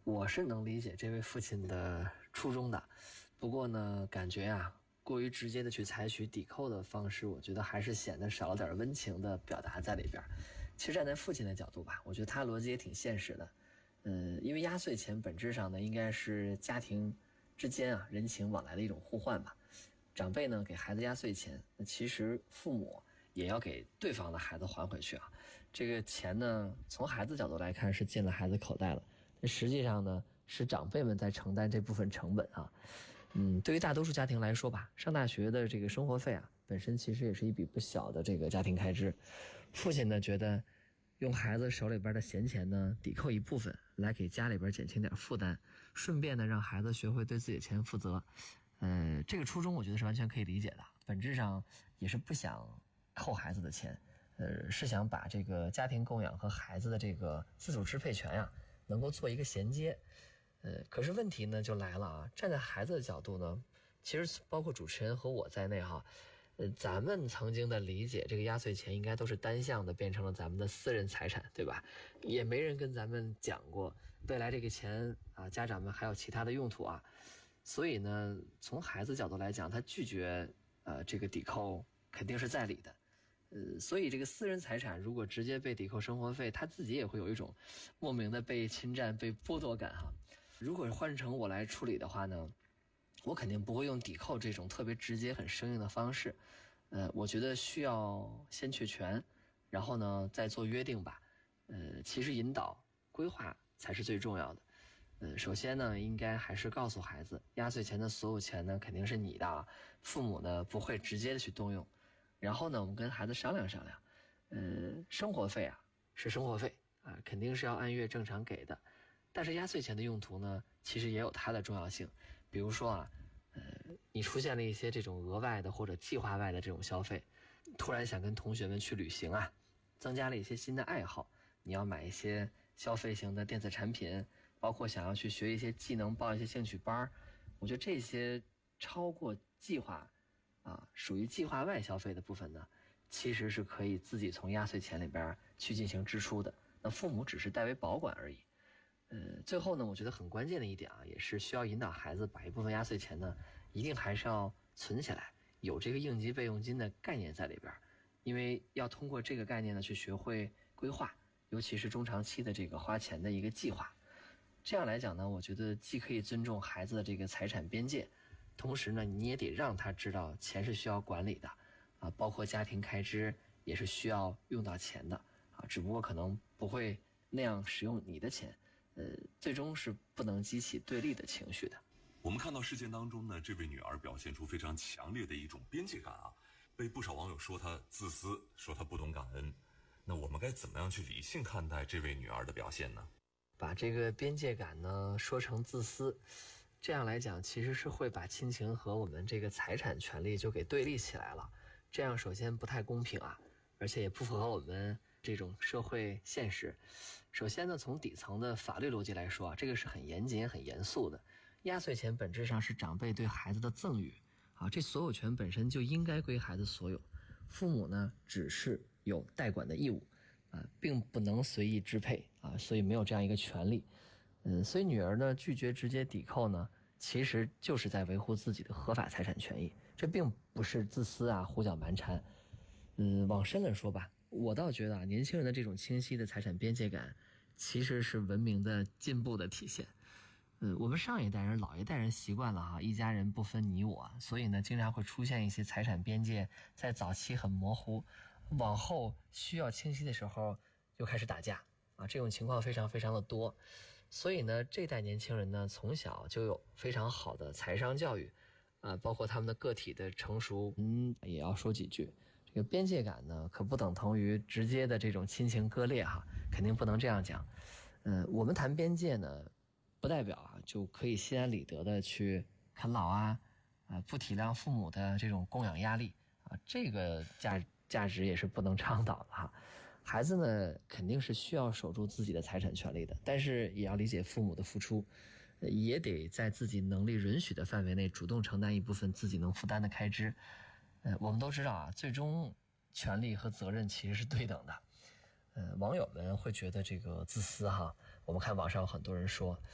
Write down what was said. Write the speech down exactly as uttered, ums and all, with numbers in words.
我是能理解这位父亲的初衷的，不过呢，感觉啊，过于直接的去采取抵扣的方式，我觉得还是显得少了点温情的表达在里边。其实站在父亲的角度吧，我觉得他逻辑也挺现实的。呃，因为压岁钱本质上呢，应该是家庭之间啊人情往来的一种互换吧。长辈呢给孩子压岁钱，那其实父母也要给对方的孩子还回去啊。这个钱呢，从孩子角度来看是进了孩子口袋了，但实际上呢，是长辈们在承担这部分成本啊。嗯，对于大多数家庭来说吧，上大学的这个生活费啊，本身其实也是一笔不小的这个家庭开支。父亲呢觉得用孩子手里边的闲钱呢抵扣一部分，来给家里边减轻点负担，顺便呢让孩子学会对自己的钱负责。呃，这个初衷我觉得是完全可以理解的，本质上也是不想扣孩子的钱，呃，是想把这个家庭供养和孩子的这个自主支配权呀、啊，能够做一个衔接。呃，可是问题呢就来了啊，站在孩子的角度呢，其实包括主持人和我在内哈，呃，咱们曾经的理解，这个压岁钱应该都是单向的变成了咱们的私人财产，对吧？也没人跟咱们讲过，未来这个钱啊，家长们还有其他的用途啊。所以呢，从孩子角度来讲，他拒绝呃这个抵扣肯定是在理的。呃，所以这个私人财产如果直接被抵扣生活费，他自己也会有一种莫名的被侵占、被剥夺感哈。如果换成我来处理的话呢，我肯定不会用抵扣这种特别直接、很生硬的方式。呃，我觉得需要先确权，然后呢再做约定吧。呃，其实引导、规划才是最重要的。呃，首先呢，应该还是告诉孩子，压岁钱的所有钱呢肯定是你的啊，父母呢不会直接的去动用。然后呢，我们跟孩子商量商量，呃，生活费啊是生活费啊，肯定是要按月正常给的。但是压岁钱的用途呢，其实也有它的重要性。比如说啊，呃，你出现了一些这种额外的或者计划外的这种消费，突然想跟同学们去旅行啊，增加了一些新的爱好，你要买一些消费型的电子产品，包括想要去学一些技能，报一些兴趣班，我觉得这些超过计划啊，属于计划外消费的部分呢，其实是可以自己从压岁钱里边去进行支出的。那父母只是代为保管而已。呃，最后呢，我觉得很关键的一点啊，也是需要引导孩子把一部分压岁钱呢，一定还是要存起来，有这个应急备用金的概念在里边，因为要通过这个概念呢，去学会规划，尤其是中长期的这个花钱的一个计划。这样来讲呢，我觉得既可以尊重孩子的这个财产边界，同时呢，你也得让他知道钱是需要管理的啊，包括家庭开支也是需要用到钱的啊，只不过可能不会那样使用你的钱。呃，最终是不能激起对立的情绪的。 我们看到事件当中呢，这位女儿表现出非常强烈的一种边界感啊，被不少网友说她自私，说她不懂感恩。那我们该怎么样去理性看待这位女儿的表现呢？ 把这个边界感呢说成自私，这样来讲其实是会把亲情和我们这个财产权利就给对立起来了。这样首先不太公平啊，而且也不符合我们这种社会现实。首先呢，从底层的法律逻辑来说啊，这个是很严谨也很严肃的。压岁钱本质上是长辈对孩子的赠与啊，这所有权本身就应该归孩子所有，父母呢只是有代管的义务啊，并不能随意支配啊，所以没有这样一个权利。嗯，所以女儿呢拒绝直接抵扣呢，其实就是在维护自己的合法财产权益，这并不是自私啊、胡搅蛮缠。嗯，往深了说吧，我倒觉得啊，年轻人的这种清晰的财产边界感，其实是文明的进步的体现。呃，我们上一代人、老一代人习惯了哈，一家人不分你我，所以呢，经常会出现一些财产边界在早期很模糊，往后需要清晰的时候又开始打架啊，这种情况非常非常的多。所以呢，这代年轻人呢，从小就有非常好的财商教育，啊，包括他们的个体的成熟，嗯，也要说几句。这个边界感呢，可不等同于直接的这种亲情割裂哈，肯定不能这样讲。呃，我们谈边界呢，不代表啊就可以心安理得的去啃老啊，啊，不体谅父母的这种供养压力啊，这个价价值也是不能倡导的哈。孩子呢，肯定是需要守住自己的财产权利的，但是也要理解父母的付出，也得在自己能力允许的范围内主动承担一部分自己能负担的开支。呃，我们都知道啊，最终权利和责任其实是对等的。呃，网友们会觉得这个自私哈，我们看网上有很多人说，